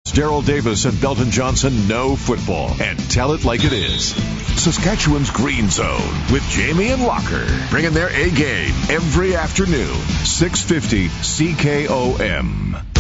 Darrell Davis and Belton Johnson know football and tell it like it is. Saskatchewan's Green Zone with Jamie and Locker, bringing their A game every afternoon, 650 CKOM.